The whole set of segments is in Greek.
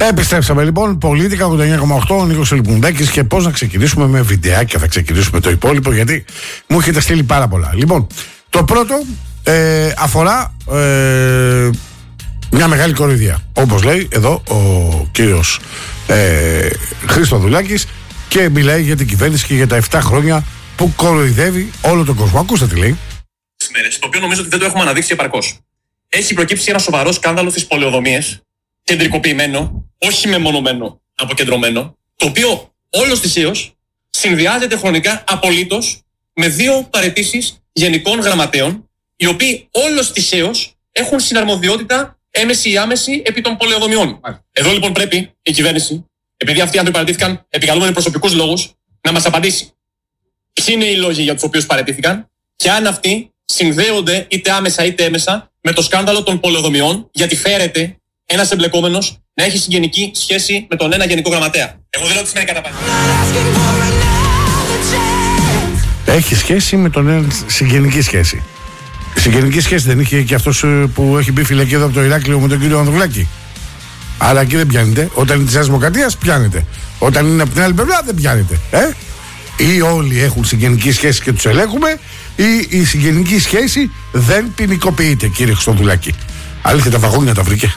Επιστρέψαμε λοιπόν. Πολίτικα 89,8. Ο Νίκος Λιπουνδάκης. Και πώς να ξεκινήσουμε με βιντεάκια. Θα ξεκινήσουμε το υπόλοιπο γιατί μου έχετε στείλει πάρα πολλά. Λοιπόν, το πρώτο αφορά μια μεγάλη κοροϊδία. Όπως λέει εδώ ο κύριος Χριστοδουλάκης και μιλάει για την κυβέρνηση και για τα 7 χρόνια που κοροϊδεύει όλο τον κόσμο. Ακούστε τι λέει. Το οποίο νομίζω ότι δεν το έχουμε αναδείξει επαρκώς. Έχει προκύψει ένα σοβαρό σκάνδαλο στις πολεοδομίες, κεντρικοποιημένο, όχι μεμονωμένο, αποκεντρωμένο, το οποίο όλος τυχαίως συνδυάζεται χρονικά απολύτως με 2 παραιτήσεις γενικών γραμματέων, οι οποίοι όλος τυχαίως έχουν συναρμοδιότητα έμεση ή άμεση επί των πολεοδομιών. Εδώ λοιπόν πρέπει η κυβέρνηση, επειδή αυτοί οι άνθρωποι παραιτήθηκαν επικαλούμενοι προσωπικούς λόγους, να μας απαντήσει ποιοι είναι οι λόγοι για τους οποίους παραιτήθηκαν και αν αυτοί συνδέονται είτε άμεσα είτε έμεσα με το σκάνδαλο των πολεοδομιών, γιατί φέρεται ένας εμπλεκόμενος να έχει συγγενική σχέση με τον ένα γενικό γραμματέα. Εγώ δεν λέω ότι σημαίνει καταπάτηση. Έχει σχέση με τον ένα, συγγενική σχέση. Συγγενική σχέση δεν είχε και αυτός που έχει μπει φυλακή εδώ από το Ηράκλειο με τον κύριο Ανδρουλάκη? Αλλά εκεί δεν πιάνεται. Όταν είναι της Δημοκρατίας πιάνεται. Όταν είναι από την άλλη πλευρά δεν πιάνεται. Ή όλοι έχουν συγγενική σχέση και τους ελέγχουμε, ή η συγγενική σχέση δεν ποινικοποιείται, κύριε Χριστοδουλάκη. Αλήθεια, τα βαγόνια τα βρήκε.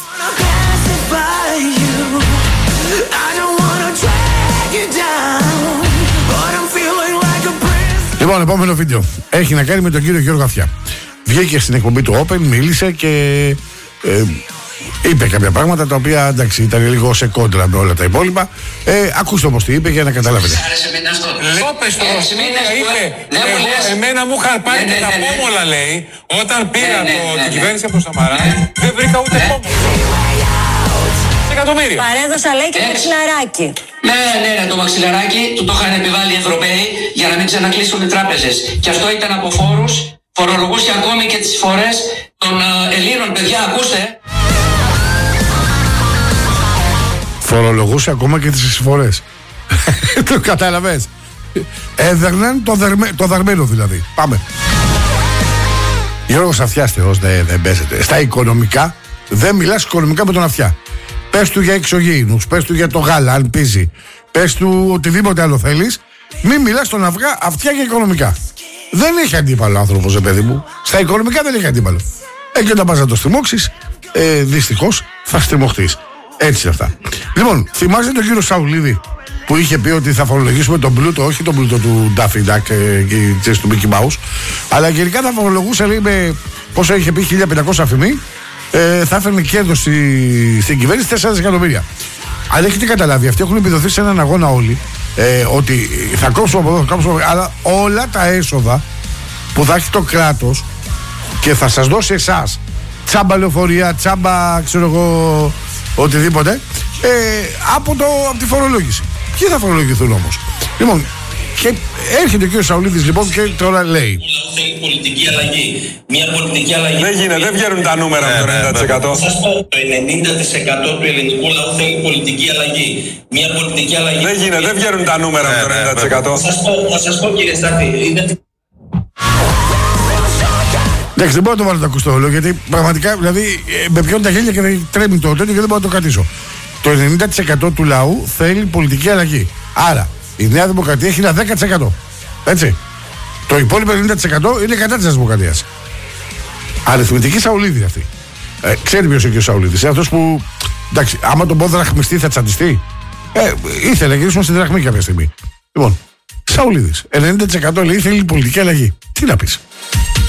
Λοιπόν, επόμενο βίντεο έχει να κάνει με τον κύριο Γιώργο Αυτιά. Βγήκε στην εκπομπή του Open, μίλησε και είπε κάποια πράγματα τα οποία εντάξει ήταν λίγο σε κόντρα με όλα τα υπόλοιπα. Ακούστε όμως τι είπε για να καταλάβετε. Λόπες το είπε, εμένα μου είχαν πάρει και τα πόμολα, λέει, όταν πήρα την κυβέρνηση από το Σαμαρά, δεν βρήκα ούτε πόμολα. Εκατομμύρια. Παρέδωσα, λέει, και μαξιλαράκι. Ναι, το μαξιλαράκι του το είχαν επιβάλει οι Ευρωπαίοι για να μην ξανακλείσουν οι τράπεζες. Και αυτό ήταν από φόρους, φορολογούσε ακόμη και τις φορές των Ελλήνων, παιδιά, ακούστε. Φορολογούσε ακόμα και τις εισφορές. Το κατάλαβες. Έδερναν το δαρμένο δηλαδή. Πάμε. Γιώργος Αυτιάς, Θεός, δεν παίζεται. Στα οικονομικά δεν μιλάς οικονομικά με τον Αυτιά. Πες του για εξωγήινους, πες του για το γάλα αν πίζει, πες του οτιδήποτε άλλο θέλεις. Μην μιλάς στον Αυτιά για οικονομικά. Δεν έχει αντίπαλο άνθρωπος, παιδί μου. Στα οικονομικά δεν έχει αντίπαλο. Και όταν πας να το στριμώξεις, δυστυχώς θα στριμωχτείς. Έτσι αυτά. Λοιπόν, θυμάστε τον κύριο Σαουλίδη που είχε πει ότι θα φορολογήσουμε τον πλούτο, όχι τον πλούτο του Daffy Duck και του Mickey Mouse, αλλά γενικά θα φορολογούσε, λέει, με πόσο είχε πει 1500 αφημί, θα έφερνε κέρδος στην κυβέρνηση 4 δισεκατομμύρια. Αλλά έχετε καταλάβει, αυτοί έχουν επιδοθεί σε έναν αγώνα όλοι, ότι θα κόψουμε από εδώ, θα κόψουμε από εδώ, αλλά όλα τα έσοδα που θα έχει το κράτος και θα σας δώσει εσάς τσάμπα λεωφορεία, τσάμπα, ξέρω εγώ, οτιδήποτε, από τη φορολόγηση. Ποιοι θα φορολογηθούν όμως? Λοιπόν, και έρχεται ο κ. Σαουλίδης λοιπόν και τώρα λέει. Θέλει πολιτική αλλαγή. Μια πολιτική αλλαγή. Δεν γίνεται, δεν βγαίνουν τα νούμερα με το 90%. Θα σας πω, το 90% του ελληνικού λαού θέλει πολιτική αλλαγή. Μια πολιτική αλλαγή. Δεν γίνεται, δεν βγαίνουν τα νούμερα με το 90%. Θα σας πω κύριε Στάθη, Εντάξει, δεν μπορώ να το βάλω το ακουστό, γιατί πραγματικά δηλαδή με πιώνουν τα χέρια και δεν τρέμει το τέτοιο και δεν μπορώ να το κρατήσω. Το 90% του λαού θέλει πολιτική αλλαγή. Άρα η Νέα Δημοκρατία έχει ένα 10%. Έτσι. Το υπόλοιπο 90% είναι κατά της Δημοκρατίας. Αριθμητική Σαουλίδη αυτή. Ξέρει ποιος είναι και ο Σαουλίδης. Είναι αυτός που, εντάξει, άμα τον πω δραχμιστή θα τσαντιστεί. Ήθελε να γυρίσουμε στη δραχμή κάποια στιγμή. Λοιπόν, Σαουλίδης. 90% λέει θέλει πολιτική αλλαγή. Τι να πεις?